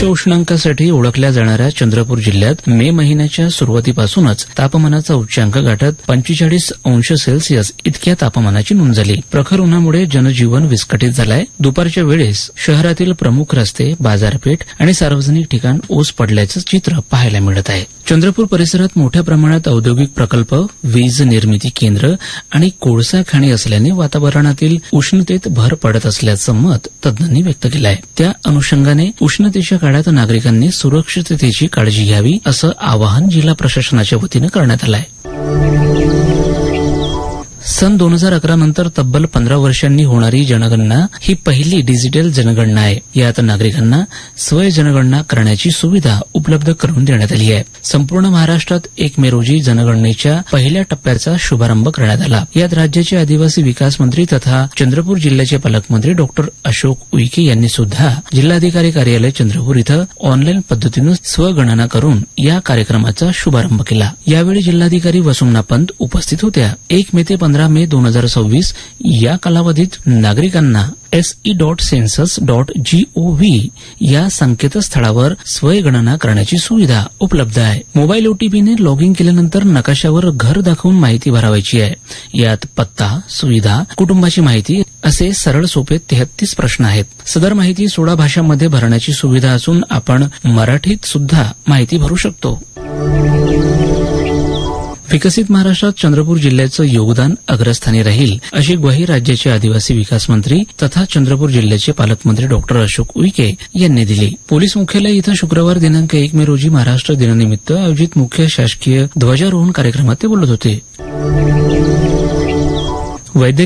उच्चांकासाठी ओळखल्या जाणाऱ्या चंद्रपूर जिल्ह्यात मे महिन्याच्या सुरुवातीपासूनच तापमानाचा उच्चांक गाठत 45 अंश सेल्सिअस इतक्या तापमानाची नोंद झाली. प्रखर उन्हामुळे जनजीवन विस्कळीत झालंय. दुपारच्या वेळेस शहरातील प्रमुख रस्ते, बाजारपेठ आणि सार्वजनिक ठिकाण ओस पडल्याचं चित्र पाहायला मिळत आहे. चंद्रपूर परिसरात मोठ्या प्रमाणात औद्योगिक प्रकल्प, वीज निर्मिती केंद्र आणि कोळसा खाणी असल्याने वातावरणातील उष्णतेत भर पडत असल्याचं मत तज्ज्ञांनी व्यक्त केलं आहे. त्या अनुषंगाने उष्णतेच्या काळात नागरिकांनी सुरक्षिततेची काळजी घ्यावी असं आवाहन जिल्हा प्रशासनाच्या वतीनं करण्यात आलं आहे. सन 2011 नंतर तब्बल 15 वर्षांनी होणारी जनगणना ही पहिली डिजिटल जनगणना आहे. यात नागरिकांना स्वय जनगणना करण्याची सुविधा उपलब्ध करून देण्यात आली आहे. संपूर्ण महाराष्ट्रात 1 मे रोजी जनगणनेच्या पहिल्या टप्प्याचा शुभारंभ करण्यात आला. यात राज्याचे आदिवासी विकास मंत्री तथा चंद्रपूर जिल्ह्याचे पालकमंत्री डॉ. अशोक उईके यांनी सुद्धा जिल्हाधिकारी कार्यालय चंद्रपूर इथं ऑनलाईन पद्धतीनं स्वगणना करून या कार्यक्रमाचा शुभारंभ केला. यावेळी जिल्हाधिकारी वसुंधरा पंत उपस्थित होत्या. 1 मे ते 15 मे 2026 या कालावधीत नागरिकांना se.census.gov या संकेतस्थळावर स्वयंगणना करण्याची सुविधा उपलब्ध आहे. मोबाईल ओटीपीने लॉग इन केल्यानंतर नकाशावर घर दाखवून माहिती भरावायची आहे. यात पत्ता, सुविधा, कुटुंबाची माहिती असे सरळ सोपे 33 प्रश्न आहेत. सदर माहिती 16 भाषांमध्ये भरण्याची सुविधा असून आपण मराठीत सुद्धा माहिती भरू शकतो. विकसित महाराष्ट्रात चंद्रपूर जिल्ह्याचं योगदान अग्रस्थानी राहील अशी ग्वाही राज्याचे आदिवासी विकास मंत्री तथा चंद्रपूर जिल्ह्याचे पालकमंत्री डॉ. अशोक उईके यांनी दिली. पोलीस मुख्यालय इथं शुक्रवार दिनांक 1 मे रोजी महाराष्ट्र दिनानिमित्त आयोजित मुख्य शासकीय ध्वजारोहण कार्यक्रमात ते बोलत होते.